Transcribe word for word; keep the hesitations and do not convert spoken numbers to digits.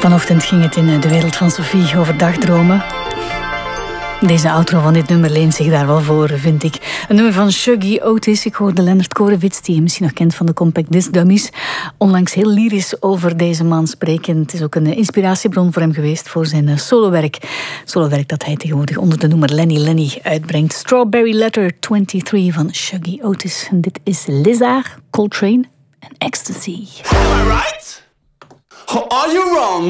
Vanochtend ging het in de wereld van Sophie over dagdromen. Deze outro van dit nummer leent zich daar wel voor, vind ik. Een nummer van Shuggy Otis. Ik hoorde Leonard Korewitz, die je misschien nog kent van de Compact Disc Dummies, onlangs heel lyrisch over deze man spreken. Het is ook een inspiratiebron voor hem geweest voor zijn solowerk. Solowerk dat hij tegenwoordig onder de noemer Lenny Lenny uitbrengt. Strawberry Letter drieëntwintig van Shuggy Otis. En dit is Lizard, Coltrane en Ecstasy. Am I right? Or are you wrong?